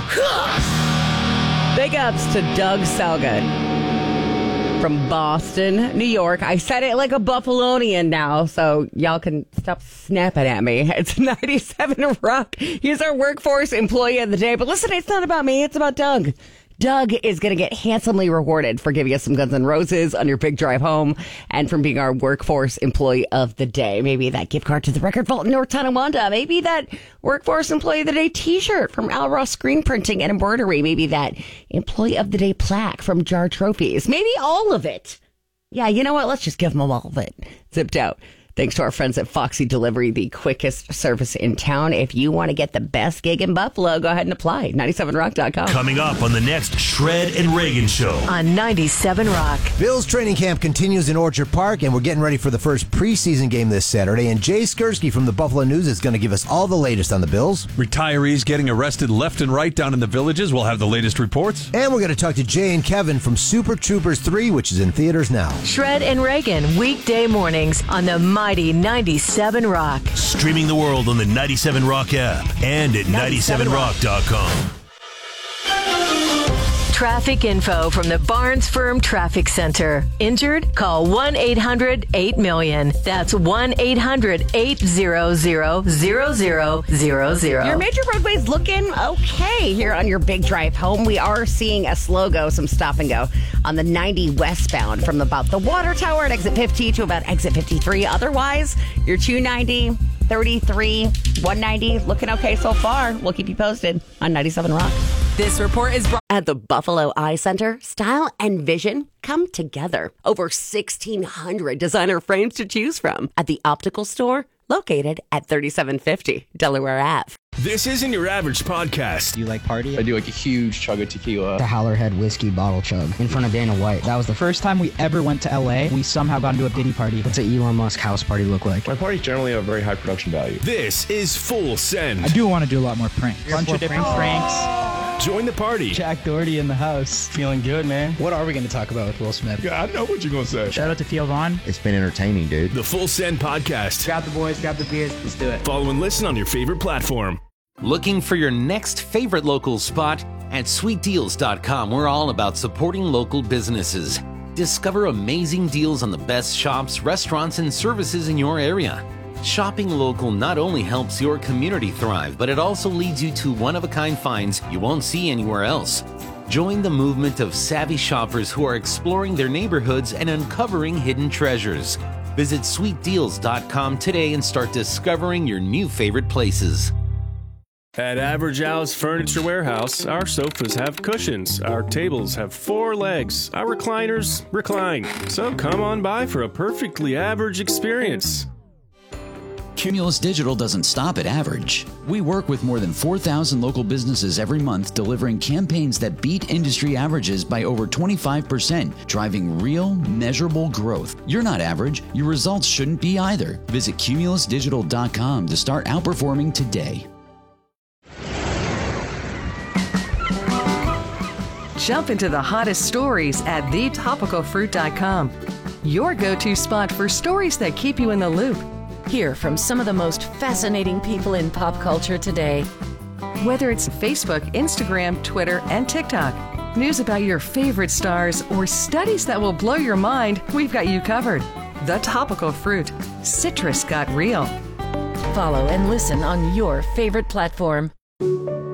Big ups to Doug Selgott from Boston, New York. I said it like a Buffalonian now, so y'all can stop snapping at me. It's 97 Rock. He's our workforce employee of the day. But listen, it's not about me. It's about Doug. Doug is going to get handsomely rewarded for giving us some Guns N' Roses on your big drive home and from being our workforce employee of the day. Maybe that gift card to the Record Vault in North Tonawanda. Maybe that workforce employee of the day t-shirt from Al Ross Screen Printing and Embroidery. Maybe that employee of the day plaque from Jar Trophies. Maybe all of it. Yeah, you know what? Let's just give them all of it. Zipped out. Thanks to our friends at Foxy Delivery, the quickest service in town. If you want to get the best gig in Buffalo, go ahead and apply. 97rock.com. Coming up on the next Shred and Reagan Show. On 97 Rock. Bills training camp continues in Orchard Park, and we're getting ready for the first preseason game this Saturday. And Jay Skursky from the Buffalo News is going to give us all the latest on the Bills. Retirees getting arrested left and right down in the villages. We'll have the latest reports. And we're going to talk to Jay and Kevin from Super Troopers 3, which is in theaters now. Shred and Reagan, weekday mornings on the mighty 97 Rock. Streaming the world on the 97 Rock app and at 97rock.com. Traffic info from the Barnes Firm Traffic Center. Injured? Call 1-800-8-million. That's 1-800-800-0000. Your major roadways looking okay here on your big drive home. We are seeing a slow go, some stop and go on the 90 westbound from about the water tower at exit 50 to about exit 53. Otherwise, your 290, 33, 190 looking okay so far. We'll keep you posted on 97 Rock. This report is brought At the Buffalo Eye Center, style and vision come together. Over 1,600 designer frames to choose from at the optical store located at 3750 Delaware Ave. This isn't your average podcast. Do you like party? I do like a huge chug of tequila. The Howlerhead whiskey bottle chug in front of Dana White. That was the first time we ever went to LA. We somehow got into a Diddy party. What's an Elon Musk house party look like? My parties generally have very high production value. This is Full Send. I do want to do a lot more pranks. Bunch of different pranks. Join the party. Jack Doherty in the house. Feeling good, man. What are we going to talk about with Will Smith? Yeah, I know what you're going to say. Shout out to Theo Vaughn. It's been entertaining, dude. The Full Send podcast. Grab the boys, grab the beers. Let's do it. Follow and listen on your favorite platform. Looking for your next favorite local spot? At sweetdeals.com, we're all about supporting local businesses. Discover amazing deals on the best shops, restaurants, and services in your area. Shopping local not only helps your community thrive, but it also leads you to one-of-a-kind finds you won't see anywhere else. Join the movement of savvy shoppers who are exploring their neighborhoods and uncovering hidden treasures. Visit sweetdeals.com today and start discovering your new favorite places. At Average Al's Furniture Warehouse, our sofas have cushions, our tables have 4 legs, our recliners recline. So come on by for a perfectly average experience. Cumulus Digital doesn't stop at average. We work with more than 4,000 local businesses every month, delivering campaigns that beat industry averages by over 25%, driving real, measurable growth. You're not average. Your results shouldn't be either. Visit cumulusdigital.com to start outperforming today. Jump into the hottest stories at thetopicalfruit.com. Your go-to spot for stories that keep you in the loop. Hear from some of the most fascinating people in pop culture today. Whether it's Facebook, Instagram, Twitter, and TikTok, news about your favorite stars, or studies that will blow your mind, we've got you covered. The Topical Fruit. Citrus got real. Follow and listen on your favorite platform.